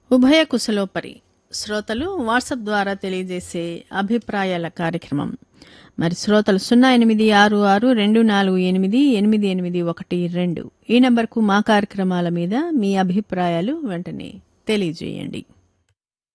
ఉభయ కుశలోపరి శ్రోతలు వాట్సాప్ ద్వారా తెలియజేసే అభిప్రాయాల కార్యక్రమం. మరి శ్రోతలు 0862488812 ఈ నంబర్కు మా కార్యక్రమాల మీద మీ అభిప్రాయాలు వెంటనే తెలియజేయండి.